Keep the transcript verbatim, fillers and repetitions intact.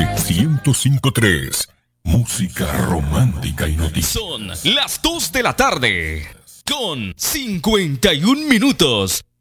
ciento cinco punto tres. Música romántica y noticias. Son las dos de la tarde con cincuenta y un minutos.